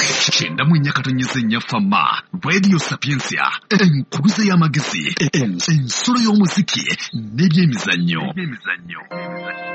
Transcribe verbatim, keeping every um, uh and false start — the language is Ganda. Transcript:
Kenda mu nnyaka tonnyeze nnya Fama, Radio Sapiensia, enkuluze y'amagezi, ensolo y'omuziki n'ebyemizannyo.